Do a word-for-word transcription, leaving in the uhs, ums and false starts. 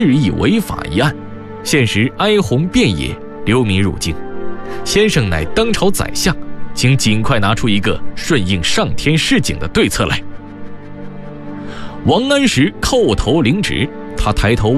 日益违法一案，现时哀鸿遍野，流民入京。先生乃当朝宰相，请尽快拿出一个顺应上天示警的对策来。”王安石叩头领旨，他抬头